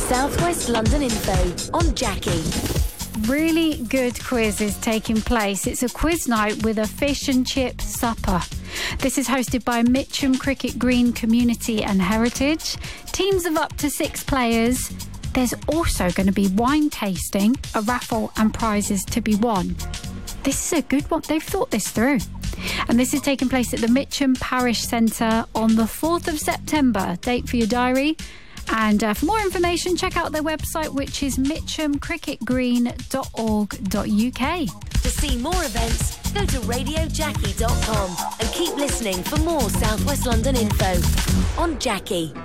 South West London info on Jackie. Really good quiz is taking place. It's a quiz night with a fish and chip supper. This is hosted by Mitcham Cricket Green Community and Heritage. Teams of up to 6 players. There's also going to be wine tasting, a raffle and prizes to be won. This is a good one. They've thought this through. And this is taking place at the Mitcham Parish Centre on the 4th of September. Date for your diary. And for more information, check out their website, which is mitchamcricketgreen.org.uk. To see more events, go to radiojackie.com and keep listening for more South West London info on Jackie.